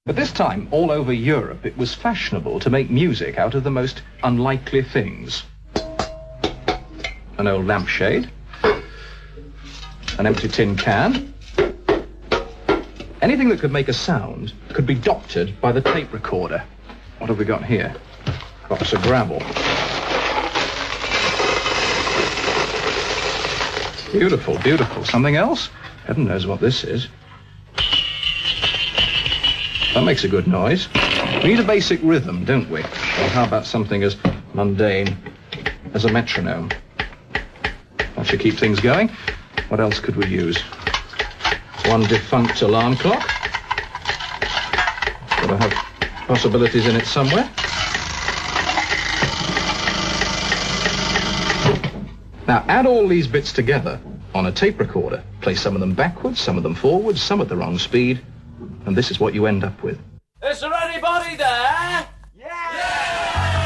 But this time, all over Europe, it was fashionable to make music out of the most unlikely things. An old lampshade, an empty tin can. Anything that could make a sound could be doctored by the tape recorder. What have we got here? Box of gravel. Beautiful, beautiful. Something else? Heaven knows what this is. That makes a good noise. We need a basic rhythm, don't we? Or how about something as mundane as a metronome? That should keep things going. What else could we use? One defunct alarm clock. Got to have possibilities in it somewhere. Now, add all these bits together on a tape recorder. Play some of them backwards, some of them forwards, some at the wrong speed, and this is what you end up with. Is there anybody there?